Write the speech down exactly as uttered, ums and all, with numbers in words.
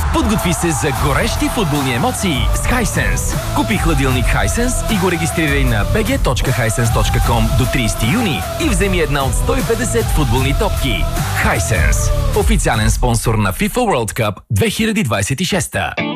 Подготви се за горещи футболни емоции с Hisense. Купи хладилник Hisense и го регистрирай на би джи точка хайсенс точка ком до тридесети юни и вземи една от сто и петдесет футболни топки. Hisense. Официален спонсор на FIFA World Cup две хиляди двадесет и шеста.